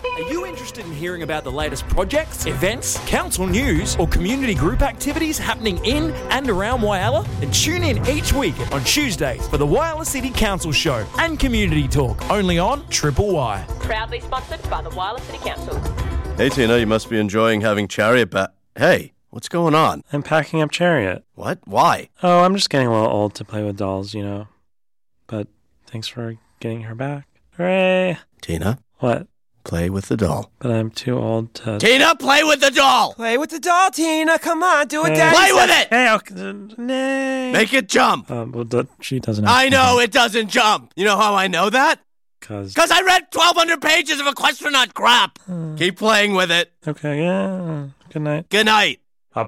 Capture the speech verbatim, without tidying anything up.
Are you interested in hearing about the latest projects, events, council news, or community group activities happening in and around Whyalla? Then tune in each week on Tuesdays for the Whyalla City Council Show and Community Talk, only on Triple Y. Proudly sponsored by the Whyalla City Council. Hey, Tina, you must be enjoying having Chariot back. Hey, what's going on? I'm packing up Chariot. What? Why? Oh, I'm just getting a little old to play with dolls, you know. But thanks for getting her back. Hooray! Tina? What? Play with the doll. But I'm too old to... Tina, play with the doll! Play with the doll, Tina. Come on, do it, Hey. Daddy. Play with it! Hey, okay, uh, nay. Make it jump! Um, well, the, she doesn't have I know it doesn't jump. You know how I know that? Because... Because I read twelve hundred pages of Equestronut crap. Hmm. Keep playing with it. Okay, yeah. Good night. Good night.